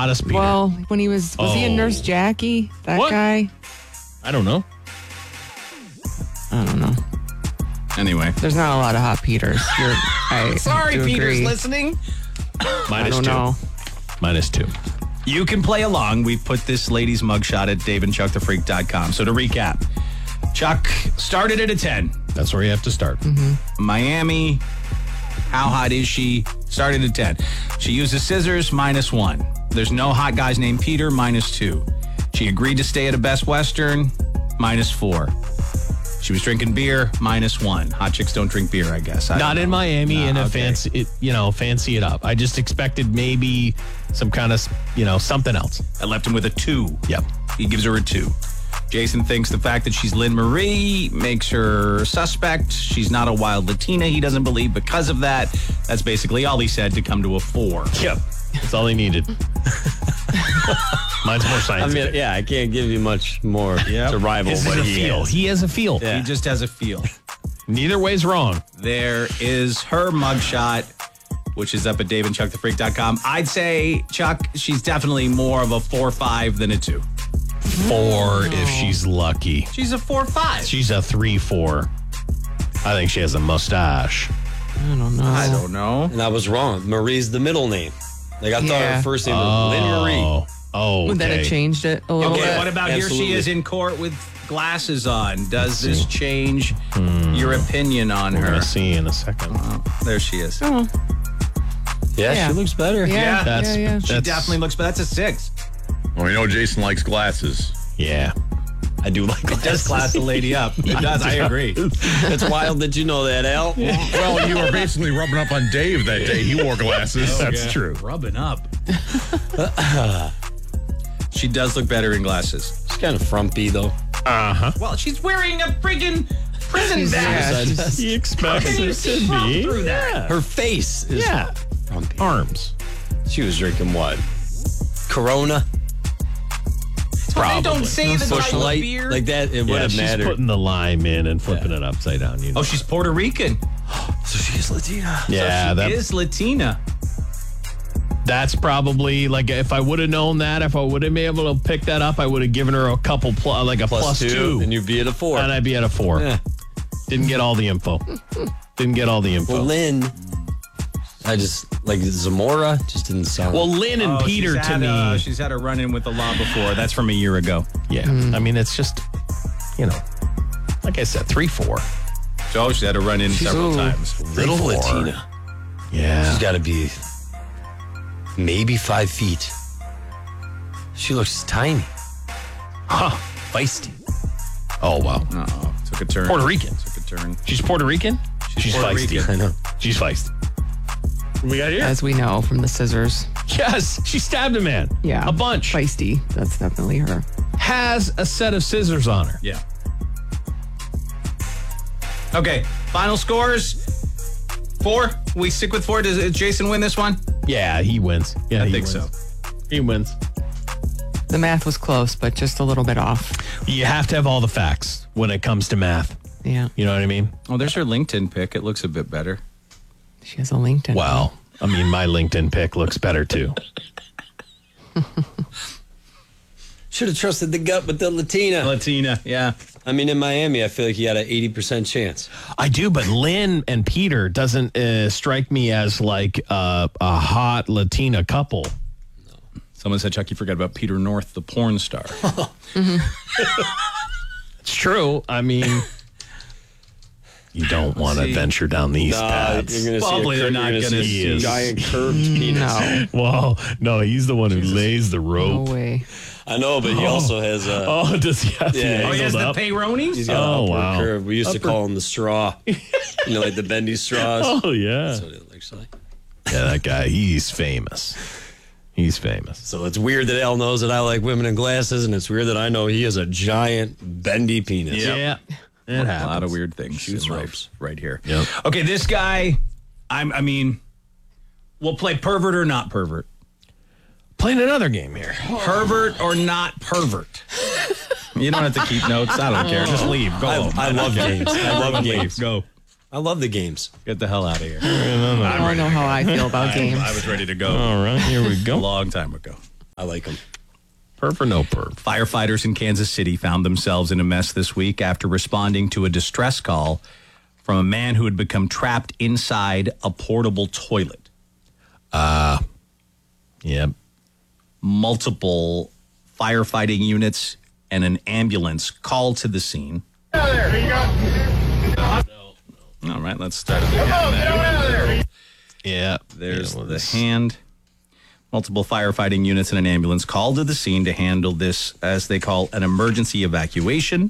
hottest Peter? Well, when he was he in Nurse Jackie? That What? guy? I don't know. I don't know. Anyway. There's not a lot of hot Peters. Sorry, do Peter's agree. listening. I don't know. -2. You can play along. We've put this lady's mugshot at daveandchuckthefreak.com. So to recap, Chuck started at a 10. That's where you have to start. Miami, how hot is she? Started at 10. She uses scissors, -1. There's no hot guys named Peter, -2. She agreed to stay at a Best Western, -4. She was drinking beer, -1. Hot chicks don't drink beer, I guess. Not in Miami in a fancy it up. I just expected maybe some kind of, something else. I left him with a 2. Yep. He gives her a 2. Jason thinks the fact that she's Lynn Marie makes her suspect. She's not a wild Latina. He doesn't believe because of that. That's basically all he said to come to a 4. Yep. That's all he needed. Mine's more I scientific. mean, I can't give you much more to rival His what is a he feel. is. He has a feel. Yeah. He just has a feel. Neither way's wrong. There is her mugshot, which is up at daveandchuckthefreak.com. I'd say, Chuck, she's definitely more of a 4-5 than a 2. 4 if she's lucky. She's a 4-5. She's a 3-4. I think she has a mustache. I don't know. I don't know. And I was wrong. Marie's the middle name. Like, I thought Yeah. her first name was Lynn Marie. Oh, okay. Then it changed it a little Okay, bit. what about Absolutely. here she is in court with glasses on? Does this change your opinion on We're her? going to see in a second. There she is. Oh, Yeah, Yeah. she looks better. yeah, That's, yeah. She definitely looks, but that's a 6. Well, we know Jason likes glasses. Yeah. I do like Does glasses. class the lady up. It does, I agree. It's wild that you know that, Al. Well, you were basically rubbing up on Dave that day. He wore glasses. That's true. Rubbing up. She does look better in glasses. She's kind of frumpy, though. Uh-huh. Well, she's wearing a friggin' prison Yeah, badge. she's- He expects Can you it see to from be. through that? Her face is Yeah. frumpy. Arms. She was drinking what? Corona? Well, they don't say the Bush type of Light? beer. Like that, it would Yeah, have she's mattered. putting the lime in and flipping it upside down. You know. Oh, she's Puerto Rican. So she's Latina. yeah, She is Latina. that's probably like if I would have known that, if I would have been able to pick that up, I would have given her a couple like a plus two, And you'd be at a 4. and I'd be at a 4. Yeah. Didn't get all the info. Didn't get all the info. Well, Lynn, I just, like Zamora, just didn't sound. Well, Lynn and Peter to me. She's had a run-in with the law before. That's from a year ago. Yeah, I mean it's just, like I said, 3-4. So she's had a run-in several times. little 3-4. Latina. Yeah. She's got to be maybe 5 feet. She looks tiny. Huh. Feisty. Oh wow. Uh-oh. Took a turn. Puerto Rican. Took a turn. She's Puerto Rican. She's Puerto feisty. Rican. I know. She's feisty. What we got here? As we know from the scissors. Yes, she stabbed a man. Yeah. A bunch. Feisty. That's definitely her. Has a set of scissors on her. Yeah. Okay. Final scores. 4. We stick with 4. Does Jason win this one? Yeah, he wins. Yeah, I he think wins. so. He wins. The math was close, but just a little bit off. You have to have all the facts when it comes to math. Yeah. You know what I mean? Oh, there's her LinkedIn pic. It looks a bit better. She has a LinkedIn. Well, I mean, my LinkedIn pic looks better too. Should have trusted the gut with the Latina. Latina, yeah. I mean, in Miami, I feel like he had an 80% chance. I do, but Lynn and Peter doesn't strike me as like a hot Latina couple. Someone said, Chuck, you forgot about Peter North, the porn star. It's true. I mean, you don't want to See. venture down these paths. You're gonna Probably see they're you're not gonna gonna see a see. giant curved penis. No. Well, no, he's the one who lays the No rope. way. I know, but he also has a. Oh, does he have Yeah. the Oh, Oh, he has angled the up? peyronie's? He's got an Oh, upward wow. curve. We used to call him the straw. Like the bendy straws. Oh, yeah. That's what it looks like. Yeah, that guy, he's famous. He's famous. So it's weird that Al knows that I like women in glasses, and it's weird that I know he has a giant bendy penis. Yeah. It A happens. lot of weird things Shoots in life ropes. right here. Yep. Okay, this guy, I mean, we'll play pervert or not pervert. Playing another game here. Pervert or not pervert. You don't have to keep notes. I don't care. Just leave. Go home. I love games. I love games. Go. I love the games. Get the hell out of here. I don't know how I feel about games. I was ready to go All right, here we a go. long time ago. I like him. Perv or no perv? Firefighters in Kansas City found themselves in a mess this week after responding to a distress call from a man who had become trapped inside a portable toilet. Yep. Multiple firefighting units and an ambulance called to the scene. All right, let's start it again. Yeah. There's the hand. Multiple firefighting units and an ambulance called to the scene to handle this, as they call, an emergency evacuation.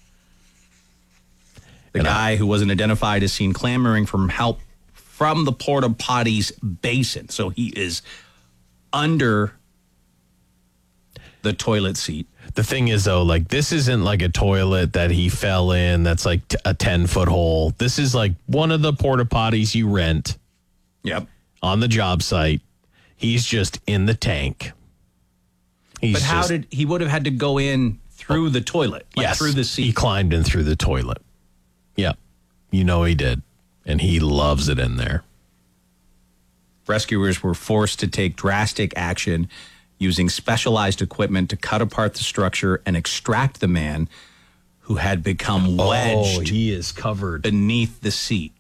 The guy who wasn't identified is seen clamoring for help from the porta potty's basin. So he is under the toilet seat. The thing is, though, like, this isn't like a toilet that he fell in that's like a 10-foot hole. This is like one of the porta potties you rent on the job site. He's just in the tank. But how did he would have had to go in through the toilet? Through the seat. He climbed in through the toilet. Yep. You know he did. And he loves it in there. Rescuers were forced to take drastic action using specialized equipment to cut apart the structure and extract the man who had become wedged he is covered beneath the seat.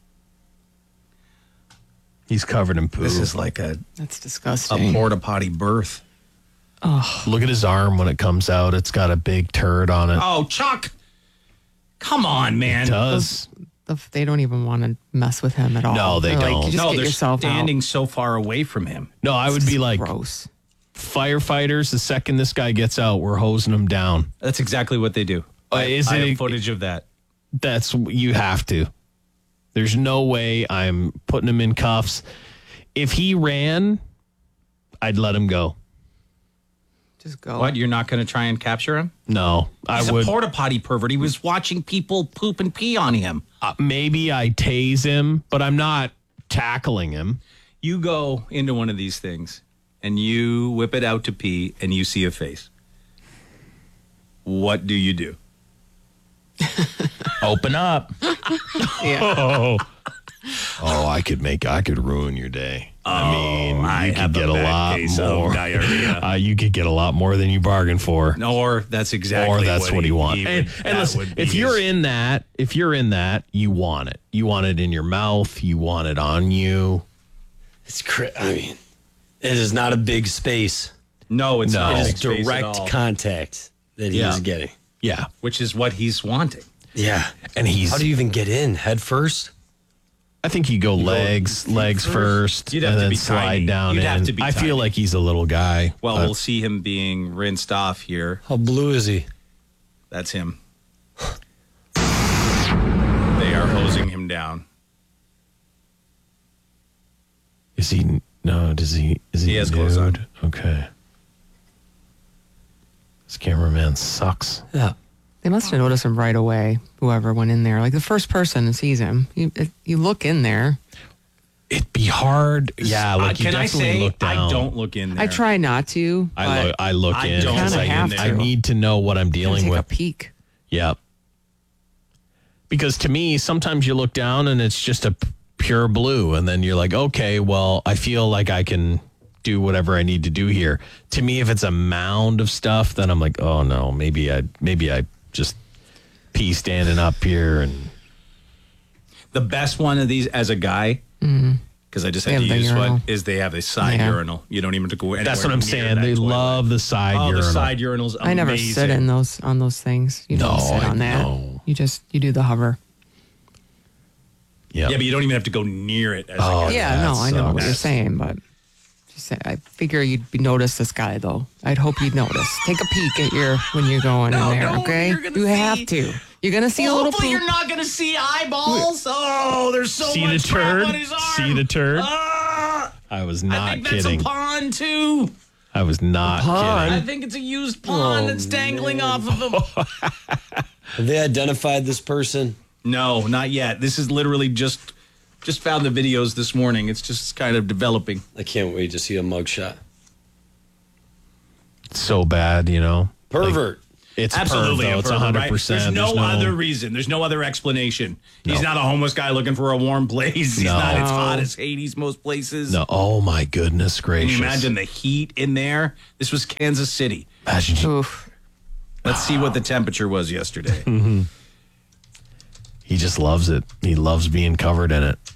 He's covered in poo. This is like That's disgusting. a porta potty birth. Look at his arm when it comes out. It's got a big turd on it. Oh, Chuck. Come on, man. It does. They don't even want to mess with him at all. No, they They're don't. Like, just No, get they're yourself standing out. so far away from him. No, I would be like, Gross. firefighters, the second this guy gets out, we're hosing him down. That's exactly what they do. I have footage of that. That's, you have to. There's no way I'm putting him in cuffs. If he ran, I'd let him go. Just go. What? You're not going to try and capture him? No, He's I would. a porta potty pervert. He was watching people poop and pee on him. Maybe I tase him, but I'm not tackling him. You go into one of these things and you whip it out to pee and you see a face. What do you do? Open up. Yeah. Oh, I could ruin your day. I mean, I you have could get a a bad lot case of more. diarrhea. You could get a lot more than you bargained for. Or that's exactly Or that's what he wants. would- And that listen, would be if you're his- in that, you want it. You want it in your mouth. You want it on you. It's I mean, it is not a big space. No, it's not. It a is big space at direct all, contact that he Yeah. was getting. Yeah. which is what he's wanting. Yeah. And How do you even get in? Head first? I think you go legs first, You'd have and to then be slide tiny. down You'd in. have to be I tiny. feel like he's a little guy. Well, but we'll see him being rinsed off here. How blue is he? That's him. They are hosing him down. is he? No, does he? Is he? He has clothes on. nude? Okay. This cameraman sucks. Yeah. They must have noticed him right away, whoever went in there. Like the first person that sees him, you look in there. It'd be hard. Yeah, like you Can I definitely say look down. I don't look in there. I try not to. I look I in don't because kinda have I to. need to know what I'm dealing take with. a peek. Yep. Because to me, sometimes you look down and it's just a pure blue, and then you're like, okay, well, I feel like I can do whatever I need to do here. To me, if it's a mound of stuff, then I'm like, oh no, maybe I just pee standing up here and The best one of these as a guy, because I just had to They have the use urinal. one, is they have a side Yeah. urinal. You don't even have to go anywhere. that's what I'm near saying. that They toilet. love the side Oh, urinal. the side urinal's amazing. I never sit in on those things. You don't No, sit on that. no. You do the hover. Yep. Yeah, but you don't even have to go near it as Oh, a guy. Yeah, no, I know what sucks. you're saying, but just I figure you'd notice this guy though. I'd hope you'd notice. Take a peek at when you're going in there, no, okay? you're gonna You see- have to. You're gonna see a little Hopefully poop. you're not going to see eyeballs. Oh, there's so See much the crap turd? on his arm. See the turd? Ah, I was I not think that's kidding. a pond too. I was not I kidding. think it's a used pond that's dangling off of him. Have they identified this person? No, not yet. This is literally just found the videos this morning. It's just kind of developing. I can't wait to see a mugshot. So bad, you know. Pervert. It's absolutely perv, though. It's 100%. There's no other reason. There's no other explanation. He's not a homeless guy looking for a warm place. He's not as hot as Hades most places. No. Oh my goodness gracious! Can you imagine the heat in there? This was Kansas City. Imagine. Oof. Let's see what the temperature was yesterday. He just loves it. He loves being covered in it.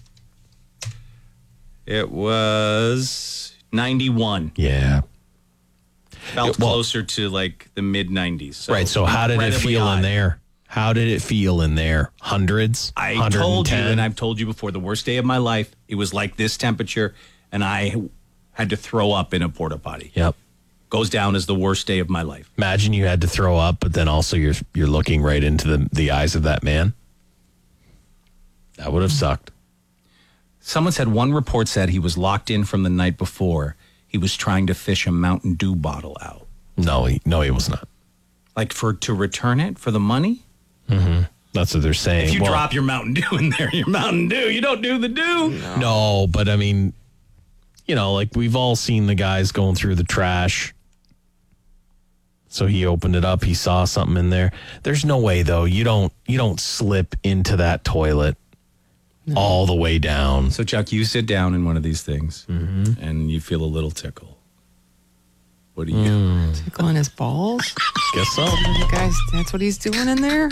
It was 91. Yeah. Felt closer to like the mid 90s. So right. So how did it incredibly feel hot. in there? How did it feel in there? Hundreds? I 110? told you, and I've told you before, the worst day of my life, it was like this temperature, and I had to throw up in a porta potty. Yep. Goes down as the worst day of my life. Imagine you had to throw up, but then also you're looking right into the eyes of that man. That would have sucked. Someone said one report said he was locked in from the night before. He was trying to fish a Mountain Dew bottle out. No, he was not. Like to return it for the money? That's what they're saying. If you Well, drop your Mountain Dew in there, your Mountain Dew, you don't do the dew. No, but I mean, like we've all seen the guys going through the trash. So he opened it up. He saw something in there. There's no way though. You don't slip into that toilet all the way down. So Chuck, you sit down in one of these things and you feel a little tickle. What do you Tickling his balls? Guess so. You guys, that's what he's doing in there?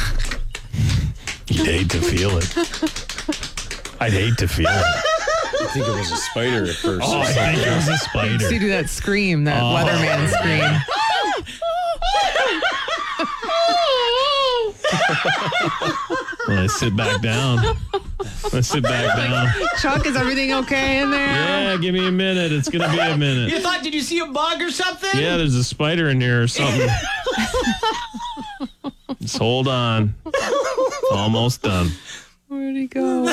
You'd hate to feel it. I'd hate to feel it. I think it was a spider at first. I think it was a So spider. you do that scream, that weatherman scream. When I sit back down. Chuck, is everything okay in there? Yeah, give me a minute. It's going to be a minute. You thought, did you see a bug or something? Yeah, there's a spider in here or something. Just hold on. Almost done. Where'd he go?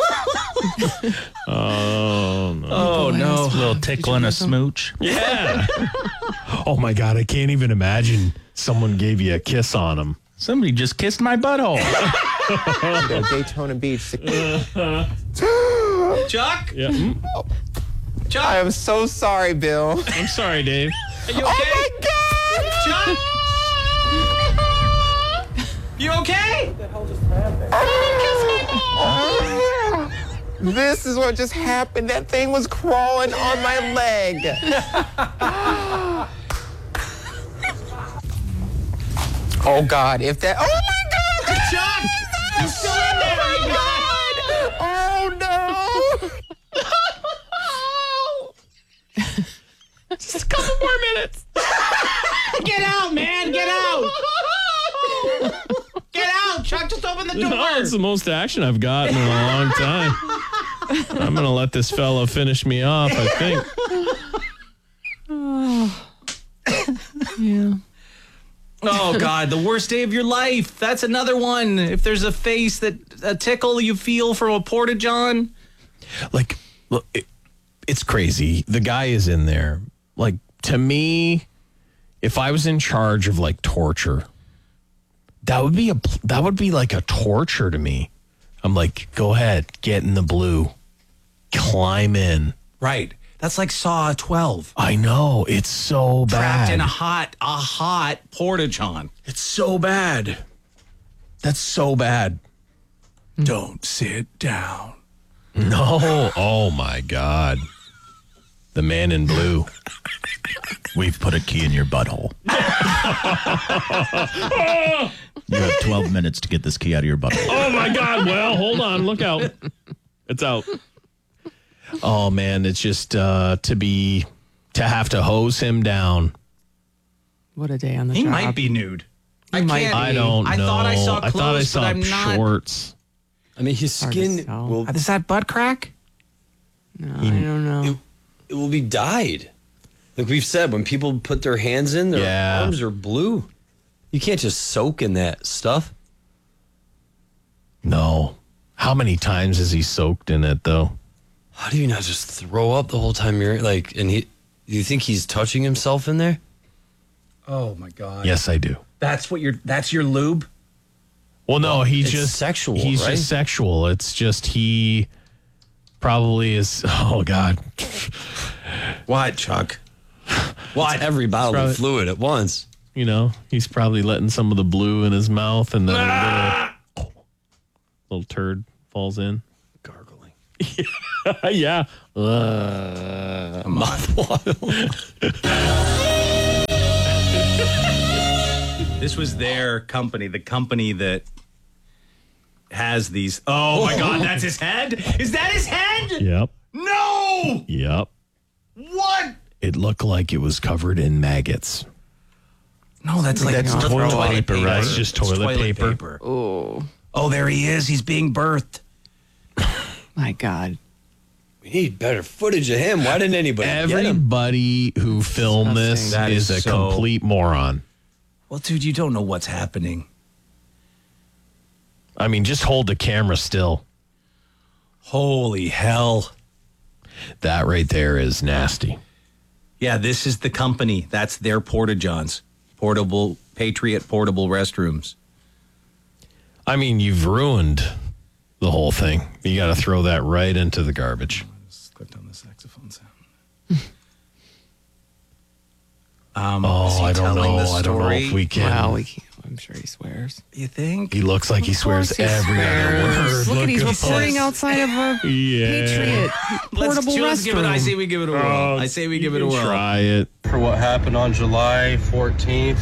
Oh, no. Oh, no. A little tickle and a smooch. Yeah. Oh, my God. I can't even imagine someone gave you a kiss on him. Somebody just kissed my butthole. Daytona Beach. Chuck? Yeah. Chuck? I am so sorry, Bill. I'm sorry, Dave. Are you okay? Oh my God! Chuck? You okay? This is what just happened. That thing was crawling on my leg. Oh God! If that. Oh my God! Chuck! You still in there? Oh no! Just a couple more minutes. Get out, man! Get out! Get out! Chuck, just open the door! No, it's the most action I've gotten in a long time. I'm going to let this fella finish me off, I think. Yeah. Oh, God, the worst day of your life. That's another one. If there's a face a tickle you feel from a porta-john. Like, look, it's crazy. The guy is in there. Like, to me, if I was in charge of like torture, that would be like a torture to me. I'm like, go ahead, get in the blue, climb in. Right. That's like Saw 12. I know, it's so bad. Trapped in a hot porta-john. It's so bad. That's so bad. Don't sit down. No. Oh my God. The man in blue. We've put a key in your butthole. You have 12 minutes to get this key out of your butthole. Oh my God. Well, hold on. Look out. It's out. Oh man, it's just to have to hose him down. What a day on the He job. might be nude. He might can't- be. I don't know. I thought I saw clothes, but I'm not. shorts. I mean, his Hard to skin tell. will Is that butt crack? No, I don't know. it will be dyed. Like we've said, when people put their hands in, their arms are blue. You can't just soak in that stuff. No. How many times has he soaked in it though? How do you not just throw up the whole time you're like? And do you think he's touching himself in there? Oh my God. Yes, I do. That's your lube? Well, no, he's it's just sexual, He's right? just sexual. It's just he probably is. Oh God. What, Chuck? What? Every bodily fluid at once. You know, he's probably letting some of the blue in his mouth, and then a little turd falls in. Gargling. Yeah. This was their company, the company that has these. Oh my God, that's his head? Is that his head? Yep. No! Yep. What? It looked like it was covered in maggots. No, that's like That's toilet paper, right? It's just toilet paper. Oh, there he is. He's being birthed. my God. We need better footage of him. Why didn't anybody get him? Everybody who filmed this That is is a so- complete moron. Well, dude, you don't know what's happening. I mean, just hold the camera still. Holy hell. That right there is nasty. Yeah, this is the company. That's their Porta-Johns. Portable, Patriot portable restrooms. I mean, you've ruined the whole thing. You got to throw that right into the garbage. Just clicked on the saxophone sound. Oh, I don't know. I don't know if we can. Wow, we can't. I'm sure he swears. You think? He looks like he swears Of course he every other swears. word. Look at he's this. reporting outside of a Patriot portable Let's give it. I restroom. say we give it a whirl. I say we give it a whirl. Try it. For what happened on July 14th,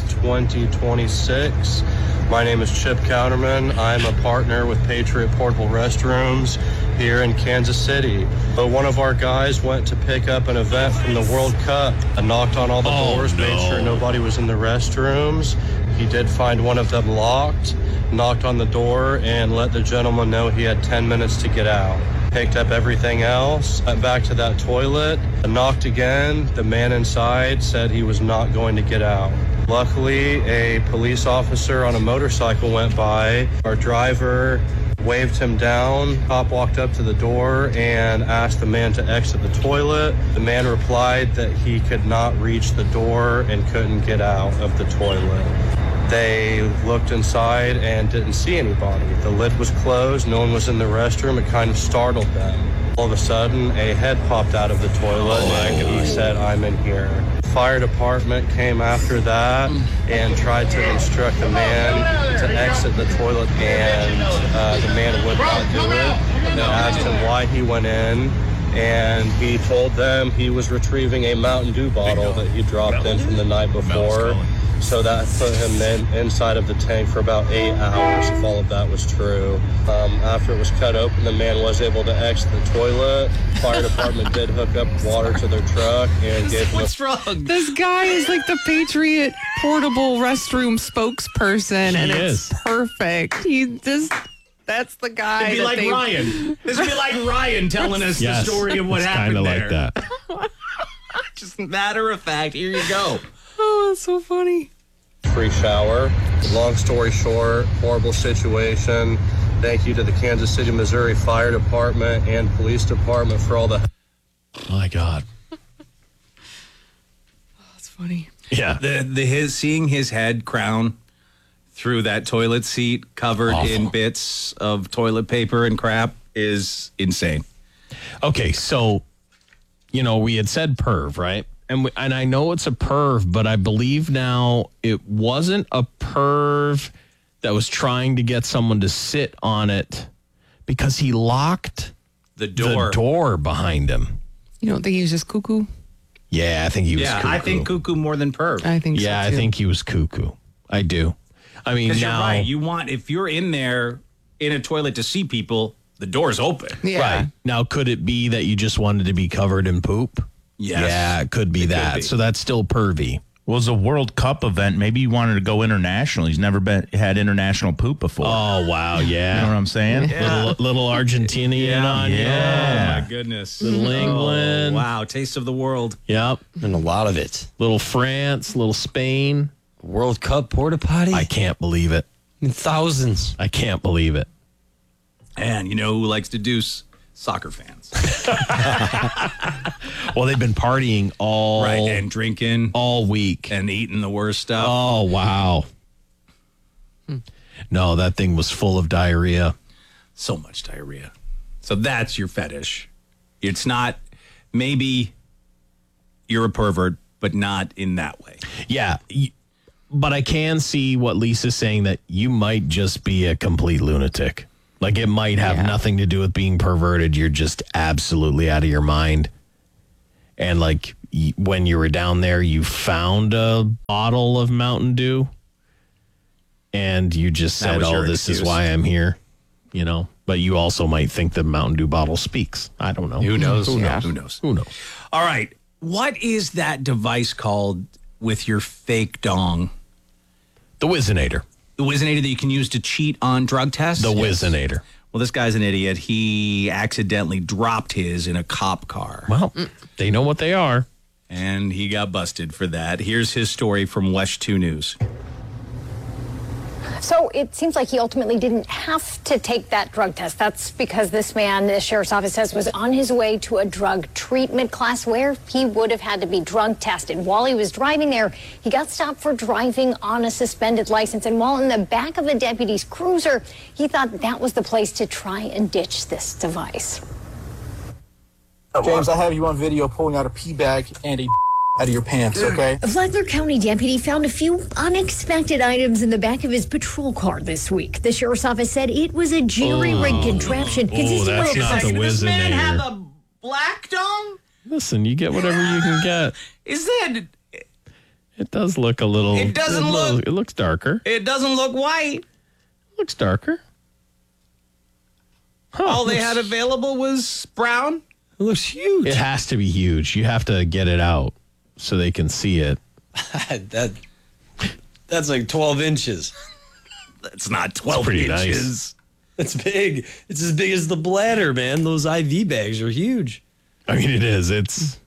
2026. My name is Chip Counterman. I'm a partner with Patriot Portable Restrooms here in Kansas City. But one of our guys went to pick up an event from the World Cup and knocked on all the doors, made sure nobody was in the restrooms. He did find one of them locked, knocked on the door, and let the gentleman know he had 10 minutes to get out. Picked up everything else, went back to that toilet, knocked again. The man inside said he was not going to get out. Luckily, a police officer on a motorcycle went by. Our driver waved him down. Cop walked up to the door and asked the man to exit the toilet. The man replied that he could not reach the door and couldn't get out of the toilet. They looked inside and didn't see anybody. The lid was closed. No one was in the restroom. It kind of startled them. All of a sudden, a head popped out of the toilet and he said, "I'm in here." Fire department came after that and tried to instruct the man to exit the toilet, and the man would not do it. They asked him why he went in, and he told them he was retrieving a Mountain Dew bottle that he dropped in from the night before. So that put him inside of the tank for about 8 hours, if all of that was true. After it was cut open, the man was able to exit the toilet. Fire department did hook up water to their truck and gave him What's wrong? This guy is like the Patriot portable restroom spokesperson, and is. it's perfect. That's the guy. It'd be like Ryan. This would be like Ryan telling us the story of what happened Kind of there. like that. Just matter of fact, here you go. Oh, that's so funny. free shower. Long story short, horrible situation. Thank you to the Kansas City, Missouri Fire Department and Police Department for all the... My God. That's funny. Yeah. Seeing his head crown through that toilet seat covered in Awful. bits of toilet paper and crap is insane. Okay, so, we had said perv, right? And I know it's a perv, but I believe now it wasn't a perv that was trying to get someone to sit on it because he locked The door. the door behind him. You don't think he was just cuckoo? Yeah, I think he was cuckoo. I think cuckoo more than perv. I think so, Yeah, I too. think he was cuckoo. I do. I mean, Because now... you're right. If you're in there in a toilet to see people, the door's open. Yeah. Right. Now, could it be that you just wanted to be covered in poop? Yes. Yeah, it could be that. be. So that's still pervy. Well, it was a World Cup event. Maybe he wanted to go international. He's never had international poop before. Oh, wow. Yeah. You know what I'm saying? Little Argentinian on you. Yeah. Oh, my goodness. Little England. Wow. Taste of the world. Yep. And a lot of it. Little France, little Spain. World Cup porta potty? I can't believe it. In thousands. I can't believe it. And you know who likes to deuce? Soccer fans. Well, they've been partying all Right. And drinking all week. and eating the worst stuff. Oh, wow. No, that thing was full of diarrhea. So much diarrhea. So that's your fetish. It's not, maybe you're a pervert, but not in that way. Yeah. But I can see what Lisa's saying, that you might just be a complete lunatic. Like, it might have nothing to do with being perverted. You're just absolutely out of your mind. And like, when you were down there, you found a bottle of Mountain Dew and you just said, this is why I'm here, you know. But you also might think the Mountain Dew bottle speaks. I don't know. Who knows? Who knows? Who knows? Who knows? All right. What is that device called with your fake dong? The Whizzinator. The Whizzinator that you can use to cheat on drug tests? The Whizzinator. Well, this guy's an idiot. He accidentally dropped his in a cop car. Well, they know what they are. And he got busted for that. Here's his story from Wesh 2 News. So it seems like he ultimately didn't have to take that drug test. That's because this man, the sheriff's office says, was on his way to a drug treatment class where he would have had to be drug tested. While he was driving there, he got stopped for driving on a suspended license. And while in the back of a deputy's cruiser, he thought that was the place to try and ditch this device. James, I have you on video pulling out a pee bag and a out of your pants, okay? A Flagler County deputy found a few unexpected items in the back of his patrol car this week. The sheriff's office said it was a jerry-rigged contraption consisting that's of not the Does this man Whizzinator. have a black dong? Listen, you get whatever you can get. Is that... It does look a little... It doesn't look... It looks darker. It doesn't look white. It looks darker. All they had available was brown. It looks huge. It has to be huge. You have to get it out so they can see it. That's like 12 inches. That's not 12 pretty inches. That's big. It's as big as the bladder, man. Those IV bags are huge. I mean, it is. It's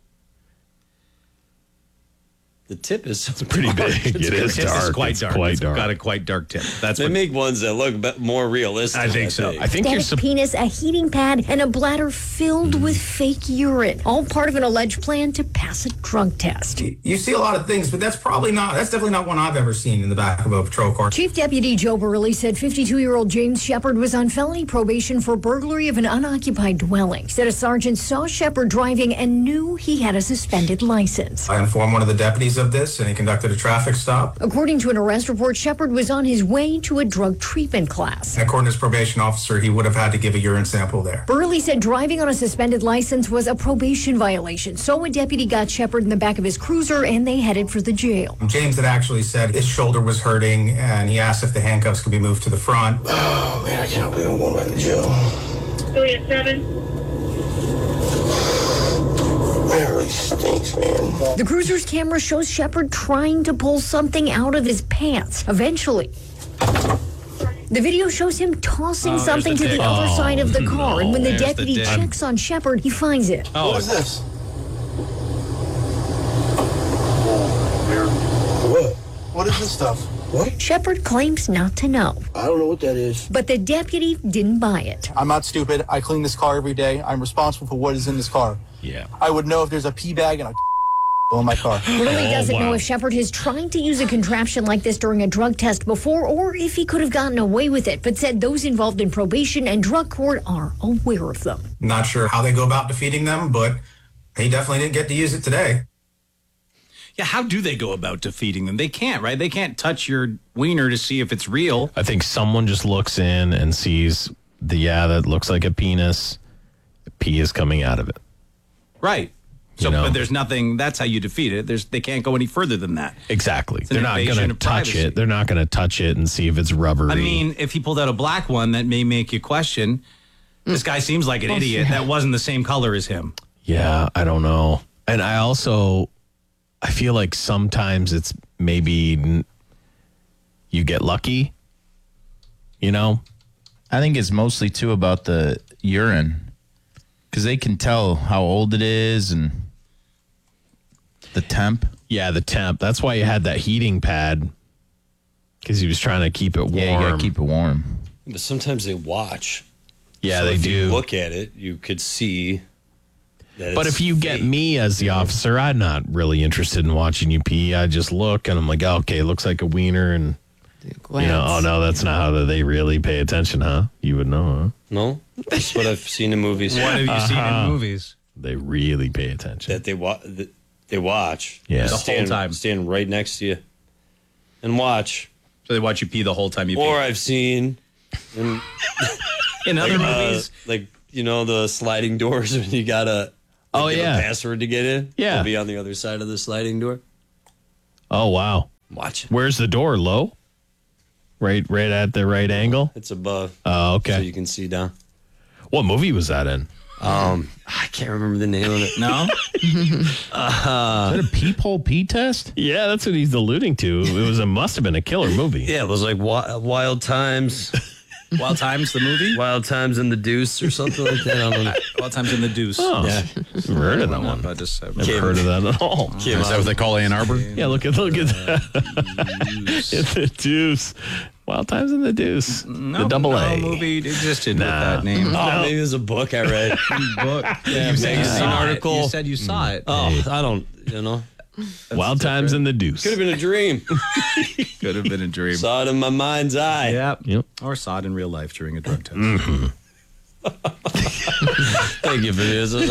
The tip is so pretty big. It is It's dark. quite It's dark. quite It's dark. got a quite dark tip. That's They what make ones that look more realistic. I think so. I think you're Static penis, a heating pad, and a bladder filled with fake urine. All part of an alleged plan to pass a drug test. You see a lot of things, but that's definitely not one I've ever seen in the back of a patrol car. Chief Deputy Joe Burley said 52-year-old James Shepard was on felony probation for burglary of an unoccupied dwelling. Said a sergeant saw Shepard driving and knew he had a suspended license. I informed one of the deputies of this, and he conducted a traffic stop. According to an arrest report, Shepard was on his way to a drug treatment class. And according to his probation officer, he would have had to give a urine sample there. Burley said driving on a suspended license was a probation violation, so a deputy got Shepard in the back of his cruiser and they headed for the jail. James had actually said his shoulder was hurting, and he asked if the handcuffs could be moved to the front. Oh, man, I can't believe I'm going back to jail. 387. That really stinks, man. The cruiser's camera shows Shepard trying to pull something out of his pants. Eventually, the video shows him tossing something to the other side of the car, and when the there's the deputy dip. checks on Shepard, he finds it. What is this? What? What is this stuff? What? Shepard claims not to know, I don't know what that is. but the deputy didn't buy it. I'm not stupid. I clean this car every day. I'm responsible for what is in this car. Yeah. I would know if there's a pee bag and a in my car. Burley doesn't know if Shepard has tried to use a contraption like this during a drug test before or if he could have gotten away with it, but said those involved in probation and drug court are aware of them. Not sure how they go about defeating them, but he definitely didn't get to use it today. Yeah, how do they go about defeating them? They can't, right? They can't touch your wiener to see if it's real. I think someone just looks in and sees that looks like a penis. Pee is coming out of it. Right. So, You know. but there's nothing. That's how you defeat it. They can't go any further than that. Exactly. an They're not invasion going to of touch privacy. it. They're not going to touch it and see if it's rubbery. I mean, if he pulled out a black one, that may make you question. This guy seems like an idiot. That wasn't the same color as him. Yeah, I don't know. And I feel like sometimes it's maybe you get lucky, you know? I think it's mostly too about the urine because they can tell how old it is and the temp. Yeah, the temp. That's why you had that heating pad because he was trying to keep it warm. Yeah, you got to keep it warm. But sometimes they watch. Yeah, So they if do. you look at it, you could see that But it's if you get fake. me as the officer, I'm not really interested in watching you pee. I just look and I'm like, okay, it looks like a wiener. And, oh, no, that's not how they really pay attention, huh? You would know, huh? No, that's what I've seen in movies. What have you seen in movies? They really pay attention. That they watch. Yeah. The whole time. Stand right next to you. and watch. So they watch you pee the whole time you pee. Or I've seen in other movies, like the sliding doors when you gotta give a password to get in. Yeah, it'll be on the other side of the sliding door. Oh wow! Watch it. Where's the door? Low? Right at the right angle. It's above. Oh, okay. So you can see down. What movie was that in? I can't remember the name of it. No? Is that a peephole pee test? Yeah, that's what he's alluding to. It must have been a killer movie. Yeah, it was like Wild Times. Wild Times, the movie? Wild Times in the Deuce or something like that. I don't know. Wild Times in the Deuce. Oh, Yeah. I've heard of that one. I just Never heard of that at all. Is that what they call Ann Arbor? Yeah, look at that. In the Deuce. Wild Times in the Deuce. No, the double A. movie existed with that name. Oh, maybe it was a book I read. Book. Yeah, You said you magazine saw article. it. You said you saw it. Oh, I don't, Wild Times in the Deuce. Could have been a dream. Could have been a dream. Saw it in my mind's eye. Yep. Or saw it in real life during a drug test. Thank you for this. I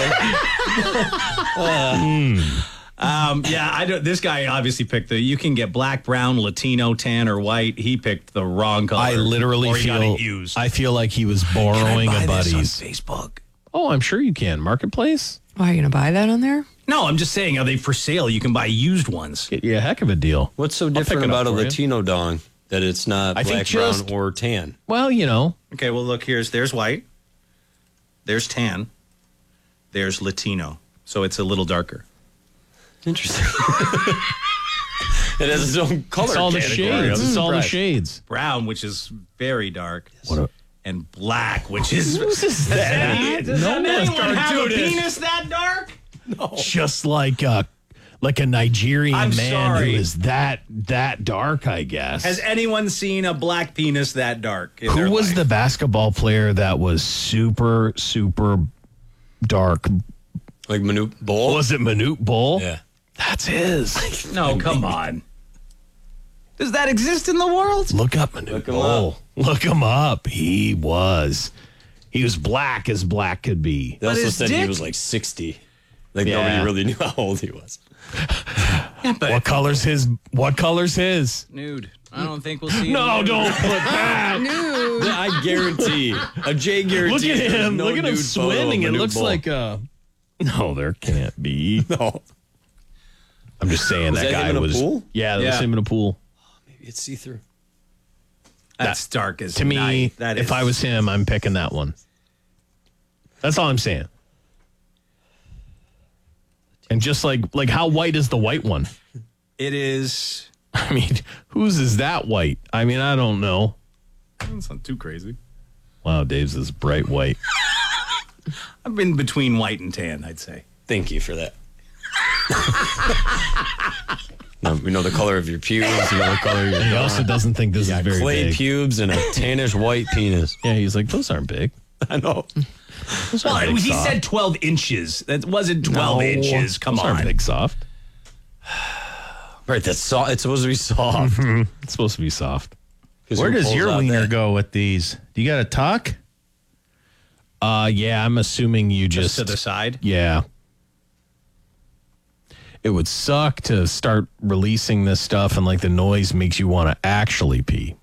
don't know. I don't. This guy obviously picked you can get black, brown, Latino, tan, or white. He picked the wrong color. I literally or he got feel it used. I feel like he was borrowing a buddy's. Facebook. Oh, I'm sure you can. Marketplace? Why, are you going to buy that on there? No, I'm just saying, are they for sale? You can buy used ones. Get you a heck of a deal. What's so pick different it up about a for you. Latino dong that it's not I think black, just- brown, or tan? Well, Okay, well, look, there's white. There's tan. There's Latino. So it's a little darker. Interesting. It has its own color. it's all the category. shades. I'm It's all the surprised. shades. Brown, which is very dark. What a- And black, which is... Does that? Does No anyone one's have a cartoonish. penis that dark? Just like a Nigerian I'm man sorry. who is that dark, I guess. Has anyone seen a black penis that dark? in their Who was life? the basketball player that was super, super dark? Like Manute Bol? Was it Manute Bol? Yeah. That's his. No, come on. Does that exist in the world? Look up Manute Bol. Look him up. He was black as black could be. They also his said he dick- was like 60. Like Yeah. nobody really knew how old he was. What color's his? Nude. I don't think we'll see No, him. don't put that. I guarantee. A J guarantee. Look at there's him. no Look at him nude photo of swimming. It Manute looks Bol. like a. No, there can't be. No. I'm just saying Was that that guy him in a was. pool? Yeah, that Yeah. was him in a pool. Maybe it's see-through. That's dark as To me, night. That if is- I was him, I'm picking that one. That's all I'm saying. And just like how white is the white one? It is... I mean, whose is that white? I mean, I don't know. It's not too crazy. Wow, Dave's is bright white. I've been between white and tan, I'd say. Thank you for that. No, we know the color of your pubes. You know the color of your He also doesn't think this is very clay big. pubes and a tannish white penis. Yeah, he's like, those aren't big. I know. Those Well, aren't big he soft. said 12 inches. That wasn't 12 No, inches. Come those on. aren't big soft. Right, that's soft. It's supposed to be soft. It's supposed to be soft. 'Cause Where who does pulls your out wiener that- go with these? Do you got to tuck? Yeah, I'm assuming you Just just to the side? Yeah. It would suck to start releasing this stuff and like the noise makes you want to actually pee.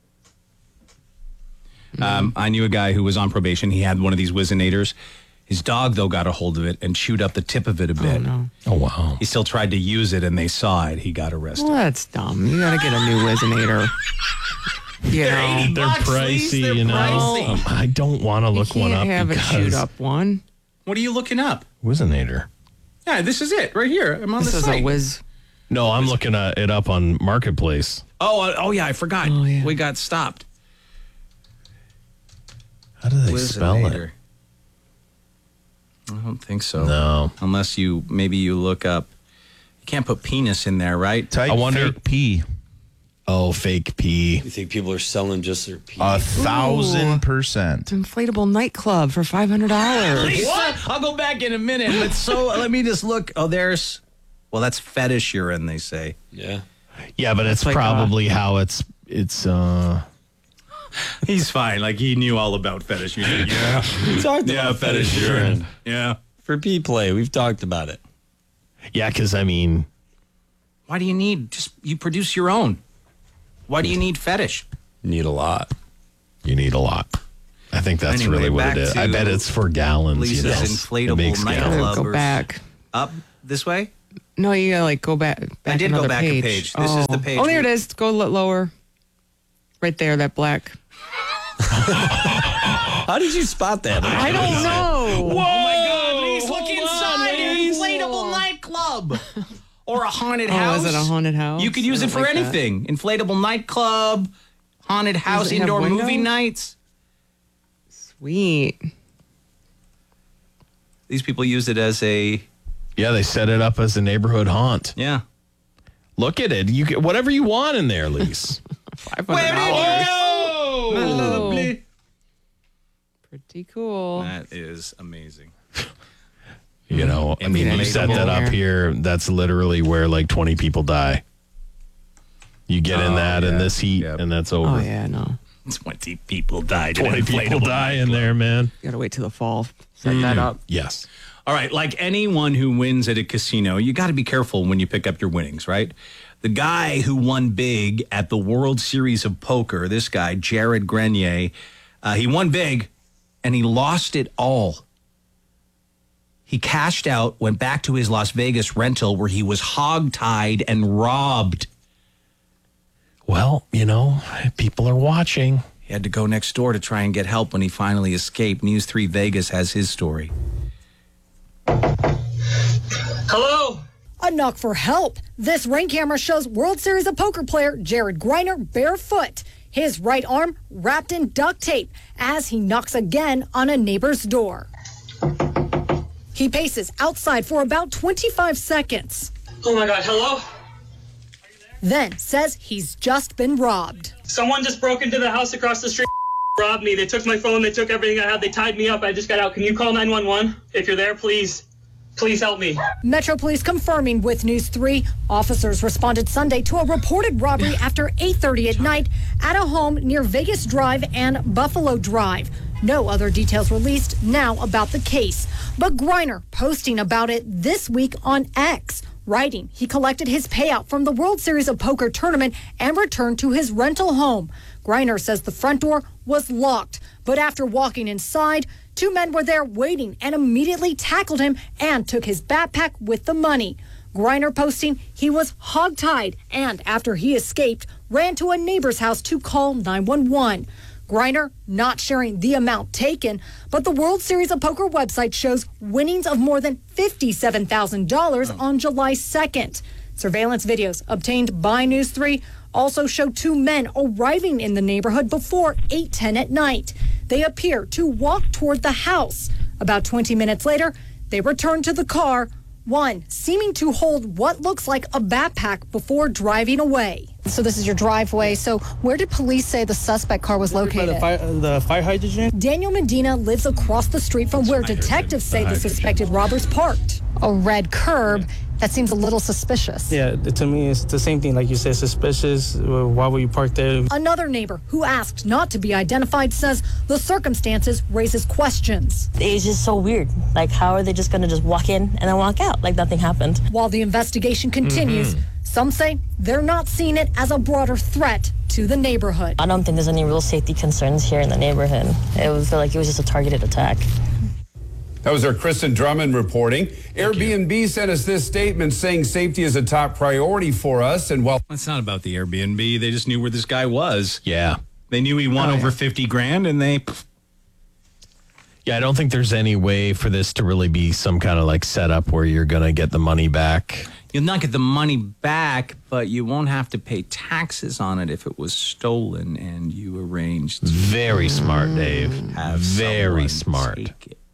I knew a guy who was on probation. He had one of these Whizzonators. His dog, though, got a hold of it and chewed up the tip of it a bit. Oh, wow. He still tried to use it, and they saw it. He got arrested. Well, that's dumb. You got to get a new Whizzinator. You know, They're pricey, you know. I don't want to look you one can't up have a because chewed up one. What are you looking up? Whizzinator. Yeah, this is it right here. I'm on This the is site. a Whiz. No, I'm looking at it up on Marketplace. Oh, yeah, I forgot. Oh, yeah. We got stopped. How do they spell it? Whizzinator. I don't think so. No. Unless maybe you look up. You can't put penis in there, right? Type I wonder- fake pee. Oh, fake pee. You think people are selling just their pee? 1,000%. Inflatable nightclub for $500. What? I'll go back in a minute. Let me just look. Oh, that's fetish urine, they say. Yeah. Yeah, but it's like, probably how it's He's fine. Like, he knew all about fetish urine. Yeah. We talked Yeah, about fetish fetish urine. urine. Yeah. For pee play, we've talked about it. yeah, because I mean, Why do you need, you produce your own. Why do you need fetish? Need a lot. You need a lot. I think that's really what it is. I bet it's for gallons. Lisa's inflatable nightclub. Go back. Up this way? No, you gotta like go back. I did go back a page. This is the page. Oh, there it is. Go lower. Right there, that black. How did you spot that? I don't know. Whoa! Oh my God, Lise, look inside an inflatable nightclub. Or a haunted house. Oh, is it a haunted house? You could use it for like anything. That. Inflatable nightclub, haunted house, indoor movie nights. Sweet. These people use it as a... Yeah, they set it up as a neighborhood haunt. Yeah. Look at it. You get whatever you want in there, Lise. $500. Where did you go? Lovely. Pretty cool. That is amazing. You know, I mean, you set that up here. That's literally where like 20 people die. You get in that in this heat, and that's over. Oh, yeah, no. 20 people died. 20 people die in there, man. You gotta wait till the fall. Set that up. Yes. All right, like anyone who wins at a casino, you got to be careful when you pick up your winnings, right? The guy who won big at the World Series of Poker, this guy, Jared Grenier, he won big, and he lost it all. He cashed out, went back to his Las Vegas rental where he was hogtied and robbed. Well, you know, people are watching. He had to go next door to try and get help when he finally escaped. News 3 Vegas has his story. Hello? A knock for help. This Ring camera shows World Series of Poker player Jared Grenier barefoot, his right arm wrapped in duct tape as he knocks again on a neighbor's door. He paces outside for about 25 seconds. Oh my God, hello? Then says he's just been robbed. Someone just broke into the house across the street, robbed me. They took my phone, they took everything I had, they tied me up. I just got out. Can you call 911? If you're there, please help me. Metro Police confirming with News 3. Officers responded Sunday to a reported robbery after 8:30 at night at a home near Vegas Drive and Buffalo Drive. No other details released now about the case. But Grenier posting about it this week on X, writing he collected his payout from the World Series of Poker tournament and returned to his rental home. Grenier says the front door was locked, but after walking inside, 2 men were there waiting and immediately tackled him and took his backpack with the money. Grenier posting he was hogtied and after he escaped, ran to a neighbor's house to call 911. Grenier not sharing the amount taken, but the World Series of Poker website shows winnings of more than $57,000 on July 2nd. Surveillance videos obtained by News 3 also show 2 men arriving in the neighborhood before 8:10 at night. They appear to walk toward the house. About 20 minutes later, they return to the car, one seeming to hold what looks like a backpack before driving away. So this is your driveway. So where did police say the suspect car was located? The fire hydrant. Daniel Medina lives across the street from where detectives say the suspected robbers parked. A red curb. That seems a little suspicious. Yeah, to me, it's the same thing. Like you said, suspicious. Why would you park there? Another neighbor who asked not to be identified says the circumstances raises questions. It's just so weird. Like, how are they just going to just walk in and then walk out like nothing happened? While the investigation continues, some say they're not seeing it as a broader threat to the neighborhood. I don't think there's any real safety concerns here in the neighborhood. It would feel like it was just a targeted attack. That was our Kristen Drummond reporting. Airbnb sent us this statement saying safety is a top priority for us. And while it's not about the Airbnb, they just knew where this guy was. Yeah. They knew he won over 50 grand and they... Yeah, I don't think there's any way for this to really be some kind of like setup where you're going to get the money back. You'll not get the money back, but you won't have to pay taxes on it if it was stolen and you arranged. Very smart, Dave. Very smart. Take it.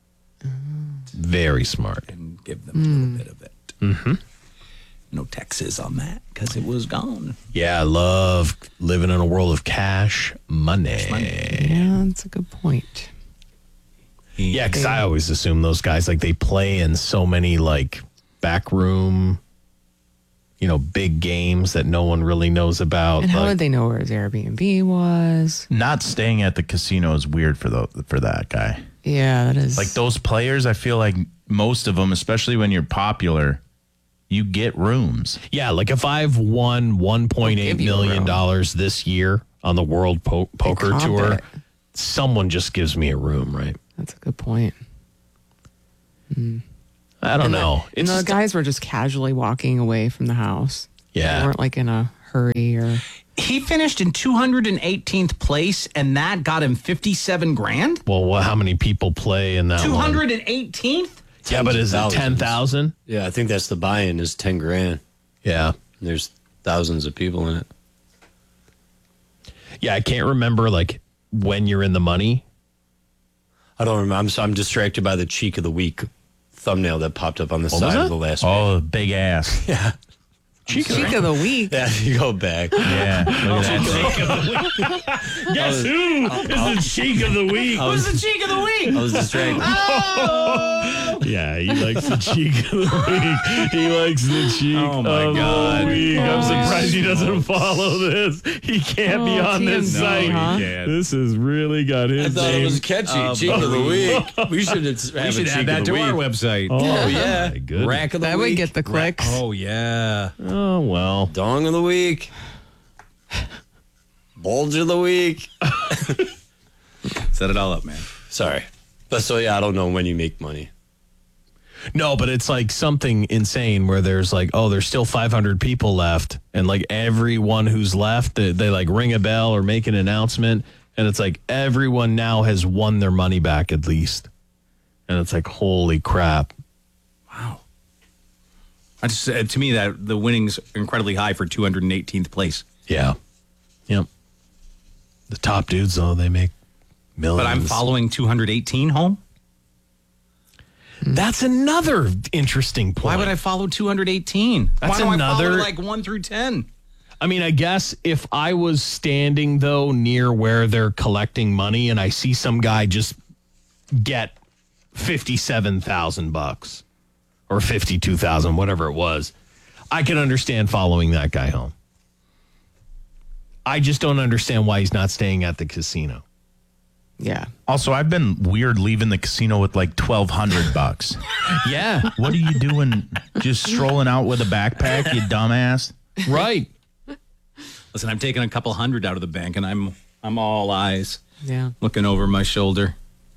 Very smart. And give them a little bit of it. Mm-hmm. No taxes on that because it was gone. Yeah, I love living in a world of cash money. Yeah, that's a good point. Yeah, because I always assume those guys, like, they play in so many, like, backroom, big games that no one really knows about. And how would they know where his Airbnb was? Not staying at the casino is weird for that guy. Yeah, that is. Like, those players, I feel like most of them, especially when you're popular, you get rooms. Yeah, like if I've won $1.8 million this year on the World Poker Tour, someone just gives me a room, right? That's a good point. I don't know. And the guys were just casually walking away from the house. Yeah. They weren't like in a hurry or. He finished in 218th place, and that got him 57 grand? Well, how many people play in that 218th? Yeah, but is it 10,000? Yeah, I think that's the buy-in is 10 grand. Yeah. And there's thousands of people in it. Yeah, I can't remember like when you're in the money. I don't remember. I'm distracted by the cheek of the week thumbnail that popped up on the side of the last page. Oh, big ass. Yeah. Cheek of the week. Yeah, if you go back. Yeah. Look at that. Cheek of the week. Guess who is the cheek of the week? Who's the cheek of the week? I was distracted. Yeah, he likes the cheek of the week. He likes the cheek Oh, my of God. the week. I'm surprised he doesn't follow this. He can't be on this TMZ, site. huh? This has really got I his thought name. it was catchy. Cheek of the week. We should have Add that to our website. Oh, yeah. my goodness. Rack of the That week. would get the clicks. Oh, yeah. Oh, well. Dong of the week. Bulge of the week. Set it all up, man. Sorry. But so, yeah, I don't know when you make money. No, but it's like something insane where there's like, oh, there's still 500 people left. And like everyone who's left, they like ring a bell or make an announcement. And it's like everyone now has won their money back at least. And it's like, holy crap. Wow. I just to me that the winnings are incredibly high for 218th place. Yeah. Yep. The top dudes, though, they make millions. But I'm following 218 home? That's another interesting point. Why would I follow 218? That's Why don't another- I follow like 1 through 10? I mean, I guess if I was standing, though, near where they're collecting money and I see some guy just get $57,000 or 52,000, whatever it was, I can understand following that guy home. I just don't understand why he's not staying at the casino. Yeah. Also, I've been weird leaving the casino with like $1,200. Yeah. What are you doing? Just strolling out with a backpack, you dumbass? Right. Listen, I'm taking a couple hundred out of the bank, and I'm all eyes. Yeah. Looking over my shoulder.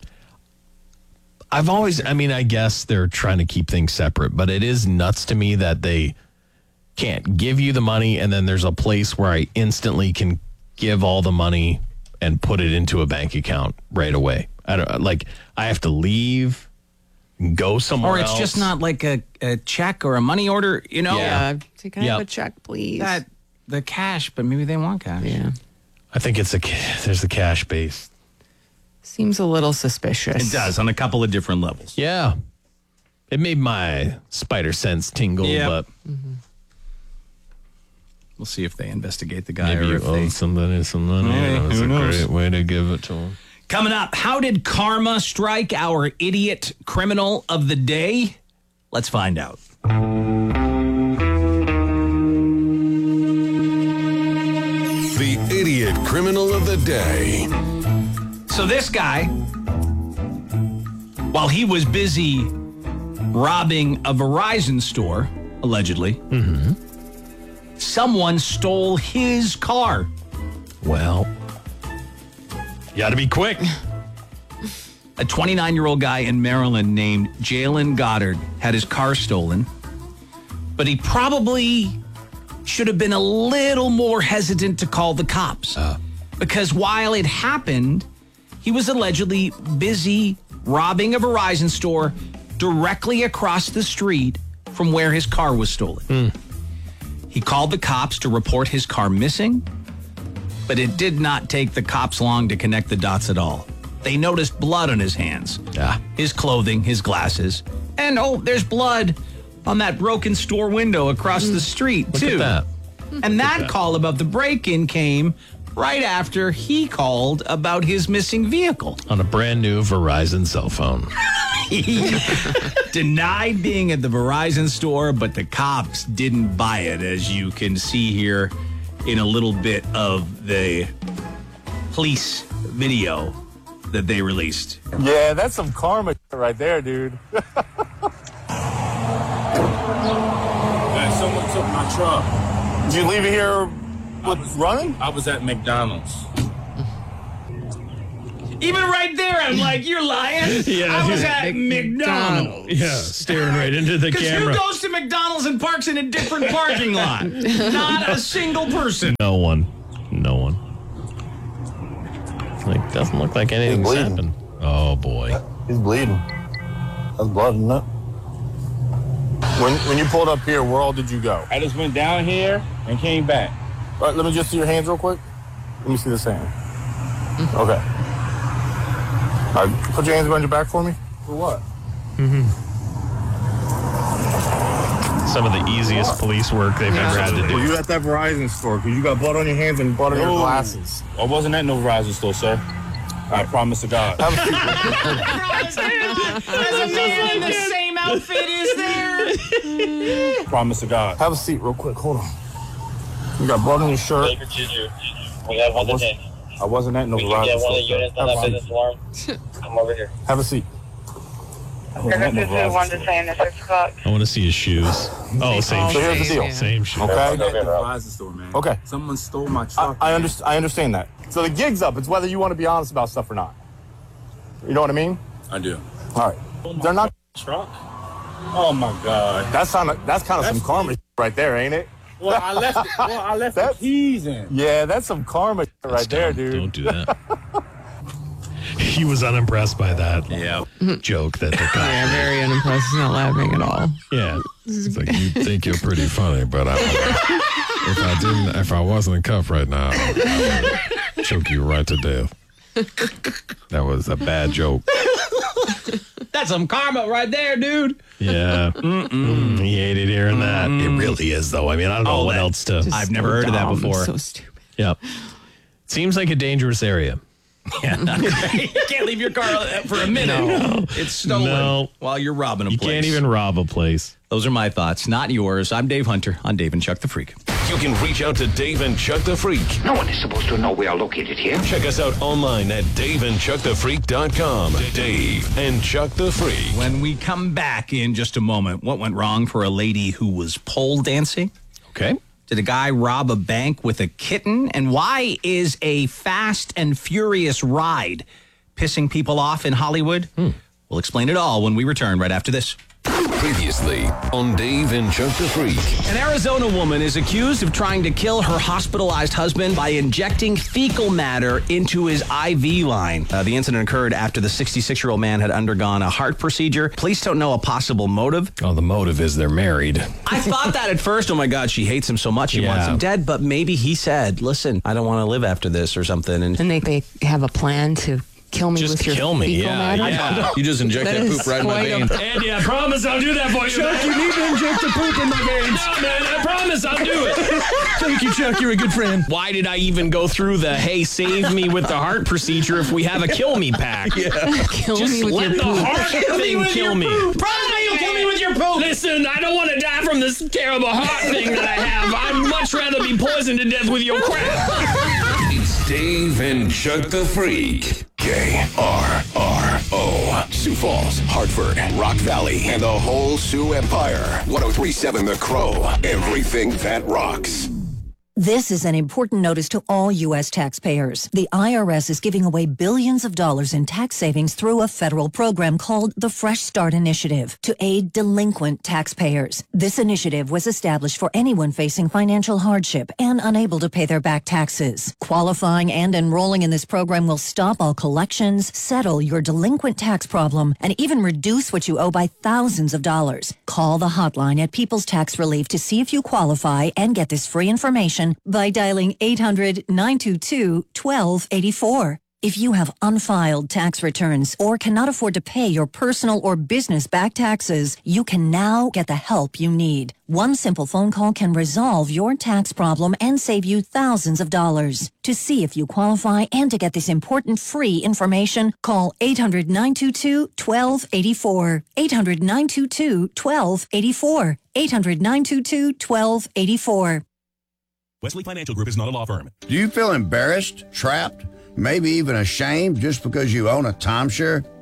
I've always, I mean, I guess they're trying to keep things separate, but it is nuts to me that they can't give you the money and then there's a place where I instantly can give all the money and put it into a bank account right away. I don't like, I have to leave, go somewhere Or it's else. just not like a check or a money order, you know? Yeah. Can I have Yep. a check, please? The cash, but maybe they want cash. Yeah. I think it's there's the cash base. Seems a little suspicious. It does on a couple of different levels. Yeah. It made my spider sense tingle, Yep. but We'll see if they investigate the guy maybe or you if they... owe somebody some money. Hey, That's who a knows? great way to give it to them. Coming up, how did karma strike our idiot criminal of the day? Let's find out. The idiot criminal of the day. So this guy, while he was busy robbing a Verizon store, allegedly, someone stole his car. Well, you got to be quick. A 29-year-old guy in Maryland named Jalen Goddard had his car stolen, but he probably should have been a little more hesitant to call the cops. Because while it happened, he was allegedly busy robbing a Verizon store directly across the street from where his car was stolen. He called the cops to report his car missing, but it did not take the cops long to connect the dots at all. They noticed blood on his hands, his clothing, his glasses, and there's blood on that broken store window across the street, Look too. at that. And that call about the break-in came right after he called about his missing vehicle. On a brand new Verizon cell phone. He denied being at the Verizon store, but the cops didn't buy it, as you can see here in a little bit of the police video that they released. Yeah, that's some karma right there, dude. someone took my truck. Did you leave it here running? I was at McDonald's. Even right there, I'm like, you're lying. Yeah, I was at McDonald's. Yeah, staring right into the camera. Because who goes to McDonald's and parks in a different parking lot? Not a single person. No one. Like, doesn't look like anything's happened. Oh, boy. He's bleeding. That's blood, isn't it? When you pulled up here, where all did you go? I just went down here and came back. All right, let me just see your hands real quick. Let me see this hand. Okay. All right, put your hands behind your back for me. For what? Some of the easiest police work they've ever had to do. Were you at that Verizon store? Because you got blood on your hands and blood on your glasses. I wasn't at no Verizon store, sir. I promise to God. As a man in the same outfit is there. Promise to God. Have a seat real quick. Hold on. You got blood on your shirt. We have one today. I wasn't at no Verizon store. Get one of the units on that business alarm. Come over here. Have a seat. I want to see his shoes. Oh, same So here's the shoes. deal. Same shoes. Okay. At the Verizon store, man. Okay. Someone stole my truck. I understand that. So the gig's up. It's whether you want to be honest about stuff or not. You know what I mean? I do. All right. They're not. Truck? Oh my God. That's kind of some karma right there, ain't it? Well, I left the keys in. Yeah, that's some karma right there, dude. Don't do that. He was unimpressed by that joke that the guy. Yeah, very unimpressed. He's not laughing at all. Yeah. It's like, you think you're pretty funny, but if I wasn't in cuff right now, I'd choke you right to death. That was a bad joke. That's some karma right there, dude. Yeah. He hated hearing that. It really is, though. I mean, I don't know what else to. I've never heard of that before. So stupid. Yep. Seems like a dangerous area. Yeah, not great. You can't leave your car for a minute. No. It's stolen while you're robbing a place. You can't even rob a place. Those are my thoughts, not yours. I'm Dave Hunter on Dave and Chuck the Freak. You can reach out to Dave and Chuck the Freak. No one is supposed to know we are located here. Check us out online at daveandchuckthefreak.com. Dave and Chuck the Freak. When we come back in just a moment, what went wrong for a lady who was pole dancing? Okay. Did a guy rob a bank with a kitten? And why is a Fast and Furious ride pissing people off in Hollywood? We'll explain it all when we return right after this. Previously on Dave and Chuck the Freak. An Arizona woman is accused of trying to kill her hospitalized husband by injecting fecal matter into his IV line. The incident occurred after the 66-year-old man had undergone a heart procedure. Police don't know a possible motive. Oh, the motive is they're married. I thought that at first. Oh, my God, she hates him so much. She wants him dead. But maybe he said, listen, I don't want to live after this or something. And they have a plan to kill me with your fecal matter? You just inject that poop right in my veins. Andy, I promise I'll do that for you. Chuck, you need to inject the poop in my veins. No, man, I promise I'll do it. Thank you, Chuck. You're a good friend. Why did I even go through the, hey, save me with the heart procedure if we have a kill me pack? Kill Just me with let your the poop. heart thing kill me. Promise me you'll kill me with your poop. Listen, I don't want to die from this terrible heart thing that I have. I'd much rather be poisoned to death with your crap. It's Dave and Chuck the Freak. KRRO. Sioux Falls, Hartford, Rock Valley, and the whole Sioux Empire. 103.7 The Crow. Everything that rocks. This is an important notice to all U.S. taxpayers. The IRS is giving away billions of dollars in tax savings through a federal program called the Fresh Start Initiative to aid delinquent taxpayers. This initiative was established for anyone facing financial hardship and unable to pay their back taxes. Qualifying and enrolling in this program will stop all collections, settle your delinquent tax problem, and even reduce what you owe by thousands of dollars. Call the hotline at People's Tax Relief to see if you qualify and get this free information by dialing 800-922-1284. If you have unfiled tax returns or cannot afford to pay your personal or business back taxes, you can now get the help you need. One simple phone call can resolve your tax problem and save you thousands of dollars. To see if you qualify and to get this important free information, call 800-922-1284. 800-922-1284. 800-922-1284. Wesley Financial Group is not a law firm. Do you feel embarrassed, trapped, maybe even ashamed just because you own a timeshare?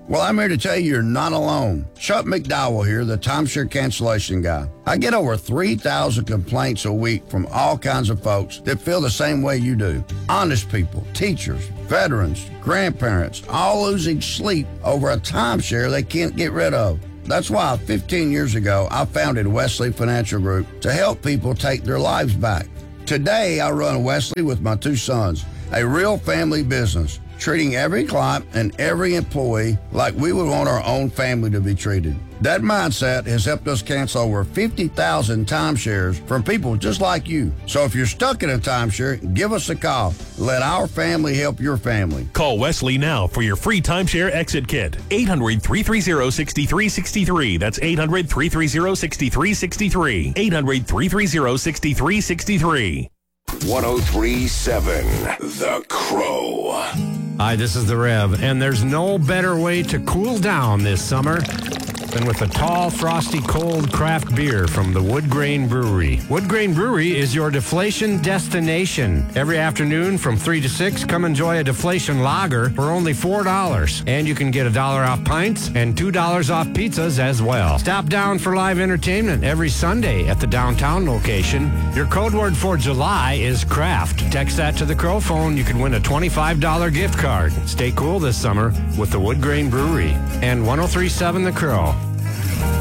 Well, I'm here to tell you you're not alone. Chuck McDowell here, the timeshare cancellation guy. I get over 3,000 complaints a week from all kinds of folks that feel the same way you do. Honest people, teachers, veterans, grandparents, all losing sleep over a timeshare they can't get rid of. That's why 15 years ago, I founded Wesley Financial Group to help people take their lives back. Today, I run Wesley with my 2 sons, a real family business, treating every client and every employee like we would want our own family to be treated. That mindset has helped us cancel over 50,000 timeshares from people just like you. So if you're stuck in a timeshare, give us a call. Let our family help your family. Call Wesley now for your free timeshare exit kit. 800-330-6363. That's 800-330-6363. 800-330-6363. 103.7 The Crow. Hi, this is the Rev, and there's no better way to cool down this summer than with a tall, frosty, cold craft beer from the Wood Grain Brewery. Wood Grain Brewery is your deflation destination. Every afternoon from 3 to 6, come enjoy a deflation lager for only $4. And you can get $1 off pints and $2 off pizzas as well. Stop down for live entertainment every Sunday at the downtown location. Your code word for July is craft. Text that to the Crow phone. You can win a $25 gift card. Stay cool this summer with the Wood Grain Brewery and 103.7 The Crow.